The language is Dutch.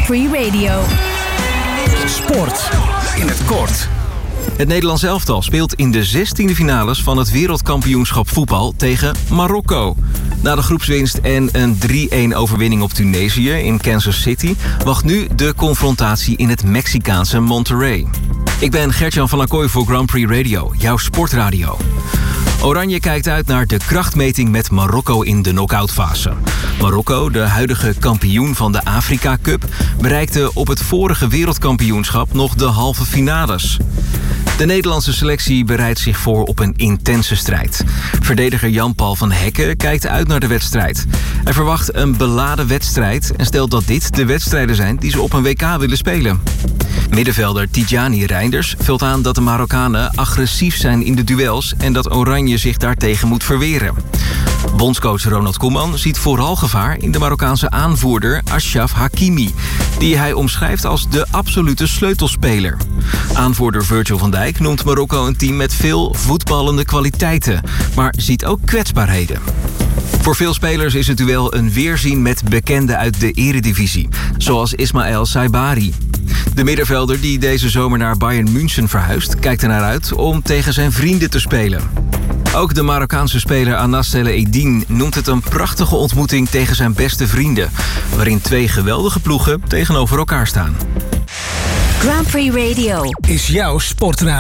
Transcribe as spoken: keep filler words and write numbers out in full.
Prix Radio. Sport in het kort. Het Nederlands elftal speelt in de zestiende finales van het wereldkampioenschap voetbal tegen Marokko. Na de groepswinst en een drie-een overwinning op Tunesië in Kansas City wacht nu de confrontatie in het Mexicaanse Monterrey. Ik ben Gert-Jan van Acquoy voor Grand Prix Radio, jouw sportradio. Oranje kijkt uit naar de krachtmeting met Marokko in de knock-outfase. Marokko, de huidige kampioen van de Afrika Cup, bereikte op het vorige wereldkampioenschap nog de halve finales. De Nederlandse selectie bereidt zich voor op een intense strijd. Verdediger Jan-Paul van Hekken kijkt uit naar de wedstrijd. Hij verwacht een beladen wedstrijd en stelt dat dit de wedstrijden zijn die ze op een W K willen spelen. Middenvelder Tidjani Reinders vult aan dat de Marokkanen agressief zijn in de duels en dat Oranje zich daartegen moet verweren. Bondscoach Ronald Koeman ziet vooral gevaar in de Marokkaanse aanvoerder Achraf Hakimi, die hij omschrijft als de absolute sleutelspeler. Aanvoerder Virgil van Dijk noemt Marokko een team met veel voetballende kwaliteiten, maar ziet ook kwetsbaarheden. Voor veel spelers is het duel een weerzien met bekenden uit de eredivisie, zoals Ismaël Saibari. De middenvelder die deze zomer naar Bayern München verhuist, kijkt ernaar uit om tegen zijn vrienden te spelen. Ook de Marokkaanse speler Anas Eddine noemt het een prachtige ontmoeting tegen zijn beste vrienden, waarin twee geweldige ploegen tegenover elkaar staan. Grand Prix Radio Is jouw sportradio.